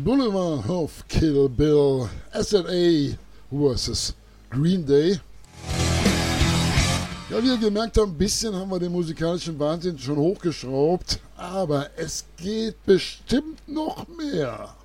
Boulevard of Kill Bill, SNA vs. Green Day. Ja, wie ihr gemerkt habt, ein bisschen haben wir den musikalischen Wahnsinn schon hochgeschraubt, aber es geht bestimmt noch mehr.